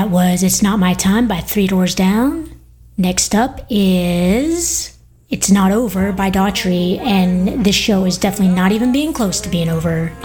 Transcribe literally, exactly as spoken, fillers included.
That was It's Not My Time by Three Doors Down. Next up is It's Not Over by Daughtry, and this show is definitely not even being close to being over.